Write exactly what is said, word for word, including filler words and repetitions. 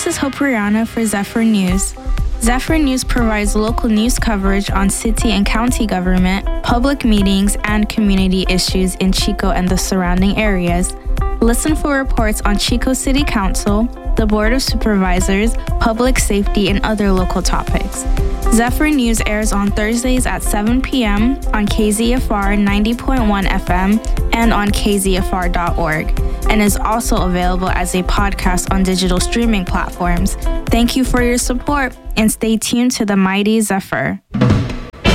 This is Hope Rihanna for Zephyr News. Zephyr News provides local news coverage on city and county government, public meetings, and community issues in Chico and the surrounding areas. Listen for reports on Chico City Council, the Board of Supervisors, public safety, and other local topics. Zephyr News airs on Thursdays at seven p.m. on K Z F R ninety point one F M and on k z f r dot org, and is also available as a podcast on digital streaming platforms. Thank you for your support, and stay tuned to the mighty Zephyr.